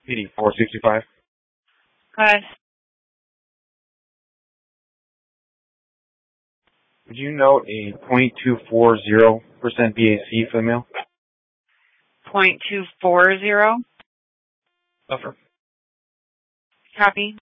PD 465. Hi. Would you note a 0.240% BAC for the male? 0.240. Suffer. Copy.